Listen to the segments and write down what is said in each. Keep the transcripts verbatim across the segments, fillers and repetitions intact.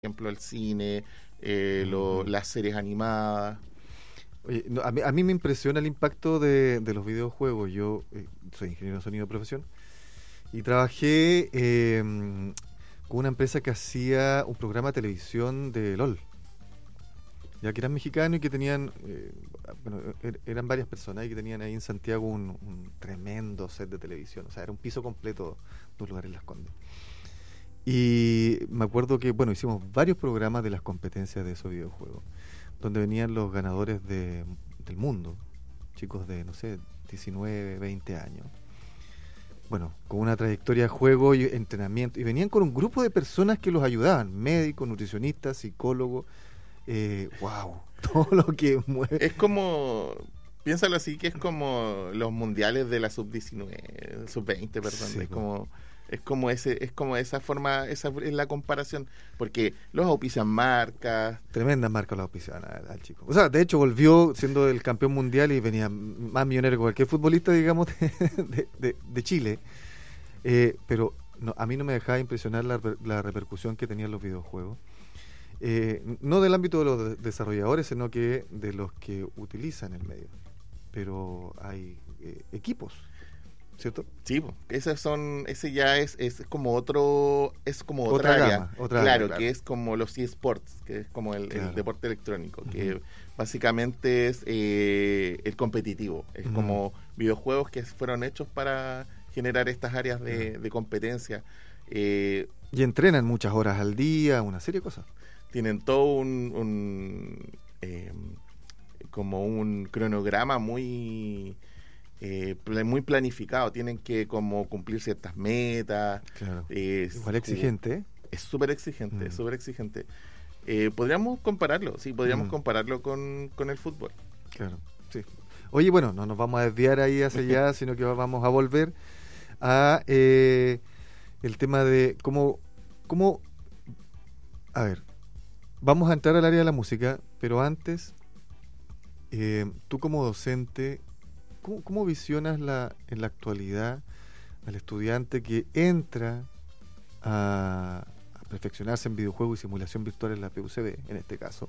ejemplo, el cine, eh, lo, las series animadas. Oye, no, a, mí, a mí me impresiona el impacto de, de los videojuegos. Yo eh, soy ingeniero de sonido de profesión y trabajé eh, con una empresa que hacía un programa de televisión de LOL, ya que eran mexicanos y que tenían, eh, bueno, er, eran varias personas y que tenían ahí en Santiago un, un tremendo set de televisión. O sea, era un piso completo de un lugar en Las Condes. Y me acuerdo que, bueno, hicimos varios programas de las competencias de esos videojuegos, donde venían los ganadores de, del mundo, chicos de, no sé, diecinueve, veinte años. Bueno, con una trayectoria de juego y entrenamiento. Y venían con un grupo de personas que los ayudaban, médicos, nutricionistas, psicólogos. Eh, wow, todo lo que mueve. Es como, piénsalo así, que es como los mundiales de la sub diecinueve, sub veinte, perdón. Sí, es como... Es como ese, es como esa forma, esa es la comparación, porque los auspician marcas. Tremendas marcas los auspician al, al chico. O sea, de hecho volvió siendo el campeón mundial y venía más millonario que cualquier futbolista, digamos, de, de, de, de Chile. Eh, pero no, a mí no me dejaba impresionar la, la repercusión que tenían los videojuegos. Eh, no del ámbito de los desarrolladores, sino que de los que utilizan el medio. Pero hay eh, equipos, ¿cierto? Sí, esos son, ese ya es, es como otro, es como otra, otra área, gama, otra claro, área, claro, que es como los eSports, que es como el, claro. el deporte electrónico, Uh-huh. que básicamente es eh, el competitivo, es uh-huh. como videojuegos que fueron hechos para generar estas áreas de, uh-huh. de competencia. Eh, y entrenan muchas horas al día, una serie de cosas. Tienen todo un, un eh, como un cronograma muy eh, muy planificado, tienen que como cumplir ciertas metas. Claro. Eh, Igual exigente, ¿eh? Es súper exigente, mm. es súper exigente. Eh, podríamos compararlo, sí, podríamos mm. compararlo con, con el fútbol. Claro, sí. Oye, bueno, no nos vamos a desviar ahí hacia allá, sino que vamos a volver a eh, el tema de cómo, cómo, a ver, vamos a entrar al área de la música, pero antes, eh, tú como docente, ¿cómo, cómo visionas la, en la actualidad al estudiante que entra a, a perfeccionarse en videojuegos y simulación virtual en la P U C B, en este caso?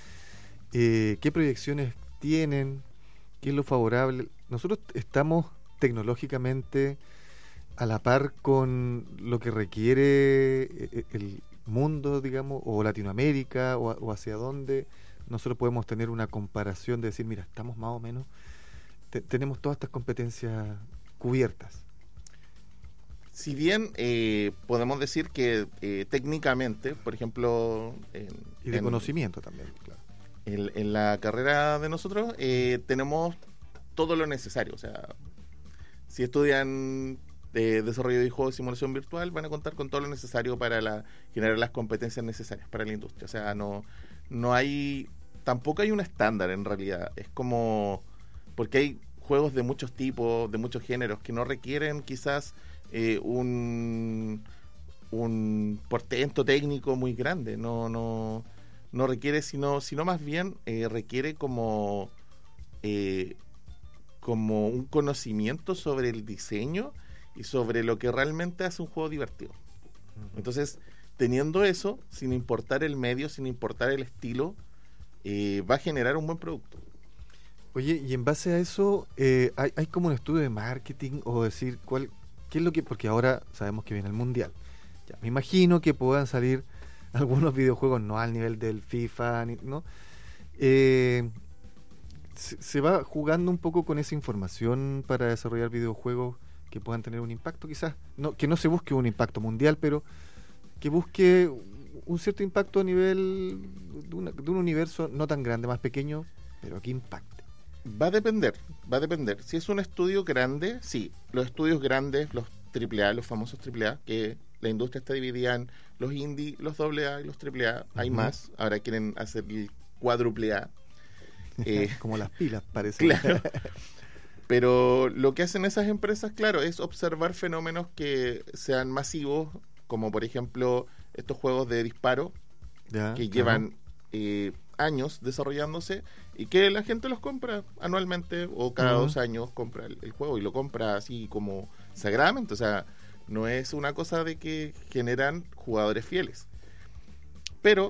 Eh, ¿Qué proyecciones tienen? ¿Qué es lo favorable? Nosotros estamos tecnológicamente a la par con lo que requiere el mundo, digamos, o Latinoamérica, o, o hacia dónde nosotros podemos tener una comparación de decir, mira, estamos más o menos, te, tenemos todas estas competencias cubiertas. Si bien eh, podemos decir que eh, técnicamente, por ejemplo... En, y de en, conocimiento también, claro. En, en la carrera de nosotros eh, tenemos todo lo necesario. O sea, si estudian eh, desarrollo de juegos y simulación virtual, van a contar con todo lo necesario para la, generar las competencias necesarias para la industria. O sea, no, no hay... Tampoco hay un estándar en realidad. Es como... Porque hay juegos de muchos tipos, de muchos géneros, que no requieren quizás eh, un, un portento técnico muy grande. No... no no requiere, sino, sino más bien eh, requiere como, eh, como un conocimiento sobre el diseño y sobre lo que realmente hace un juego divertido. Uh-huh. Entonces, teniendo eso, sin importar el medio, sin importar el estilo, eh, va a generar un buen producto. Oye, y en base a eso, eh, ¿hay, hay como un estudio de marketing o decir cuál, qué es lo que, porque ahora sabemos que viene el Mundial. Ya, me imagino que puedan salir algunos videojuegos, no al nivel del FIFA, ¿no? Eh, se, se va jugando un poco con esa información para desarrollar videojuegos que puedan tener un impacto, quizás, no, que no se busque un impacto mundial, pero que busque un cierto impacto a nivel de, una, de un universo no tan grande, más pequeño, pero que impacte. Va a depender, va a depender. Si es un estudio grande, sí, los estudios grandes, los triple A, los famosos triple A, que la industria está dividida en los indie, los doble A y los triple A. Hay uh-huh. más. Ahora quieren hacer el cuádruple A. Eh, Como las pilas, parece. Claro. Pero lo que hacen esas empresas, claro, es observar fenómenos que sean masivos, como por ejemplo estos juegos de disparo, ya, que claro. llevan eh, años desarrollándose y que la gente los compra anualmente o cada uh-huh. dos años compra el, el juego y lo compra así como sagradamente. O sea, no es una cosa de que generan jugadores fieles. pero